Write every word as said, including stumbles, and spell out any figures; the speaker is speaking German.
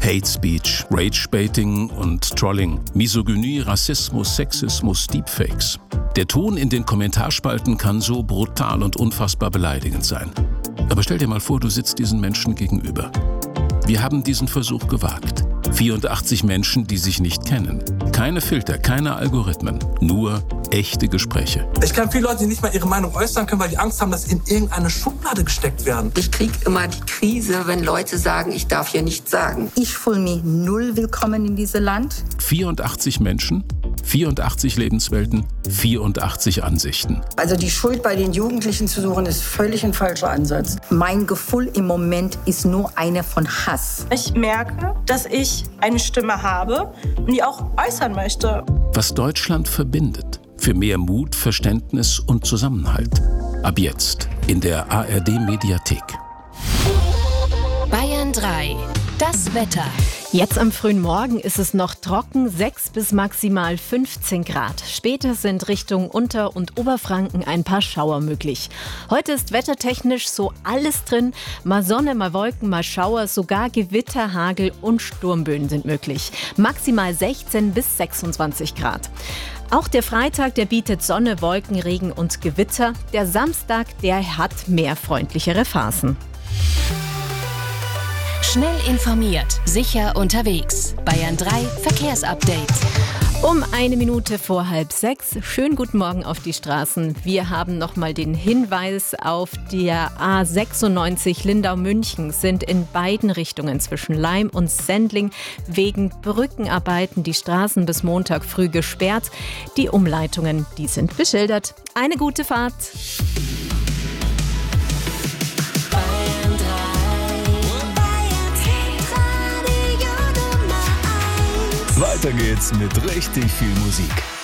Hate Speech, Rage-Baiting und Trolling, Misogynie, Rassismus, Sexismus, Deepfakes. Der Ton in den Kommentarspalten kann so brutal und unfassbar beleidigend sein. Aber stell dir mal vor, du sitzt diesen Menschen gegenüber. Wir haben diesen Versuch gewagt. vierundachtzig Menschen, die sich nicht kennen. Keine Filter, keine Algorithmen, nur echte Gespräche. Ich kenne viele Leute, die nicht mal ihre Meinung äußern können, weil die Angst haben, dass sie in irgendeine Schublade gesteckt werden. Ich kriege immer die Krise, wenn Leute sagen, ich darf hier nichts sagen. Ich fühle mich null willkommen in diesem Land. vierundachtzig Menschen, vierundachtzig Lebenswelten, vierundachtzig Ansichten. Also die Schuld bei den Jugendlichen zu suchen, ist völlig ein falscher Ansatz. Mein Gefühl im Moment ist nur eine von Hass. Ich merke, dass ich eine Stimme habe und die auch äußern möchte. Was Deutschland verbindet. Für mehr Mut, Verständnis und Zusammenhalt. Ab jetzt in der A R D-Mediathek. Bayern drei. Das Wetter. Jetzt am frühen Morgen ist es noch trocken, sechs bis maximal fünfzehn Grad. Später sind Richtung Unter- und Oberfranken ein paar Schauer möglich. Heute ist wettertechnisch so alles drin. Mal Sonne, mal Wolken, mal Schauer, sogar Gewitter, Hagel und Sturmböen sind möglich. Maximal sechzehn bis sechsundzwanzig Grad. Auch der Freitag, der bietet Sonne, Wolken, Regen und Gewitter. Der Samstag, der hat mehr freundlichere Phasen. Schnell informiert, sicher unterwegs. Bayern drei Verkehrsupdate. Um eine Minute vor halb sechs. Schönen guten Morgen auf die Straßen. Wir haben nochmal den Hinweis auf der A sechsundneunzig Lindau-München sind in beiden Richtungen zwischen Laim und Sendling wegen Brückenarbeiten die Straßen bis Montag früh gesperrt. Die Umleitungen, die sind beschildert. Eine gute Fahrt. Weiter geht's mit richtig viel Musik.